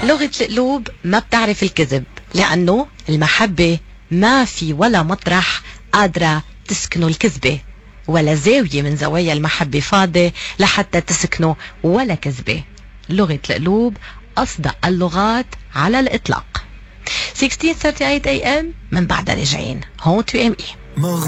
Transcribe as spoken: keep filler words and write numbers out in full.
لغة القلوب ما بتعرف الكذب، لأنه المحبة ما في ولا مطرح قادرة تسكنه الكذبة، ولا زاوية من زوايا المحبة فاضية لحتى تسكنه ولا كذبة. لغة القلوب أصدق اللغات على الإطلاق. ستة عشر ثلاثة وثلاثين إيه إم من بعد راجعين هون تو إم إي.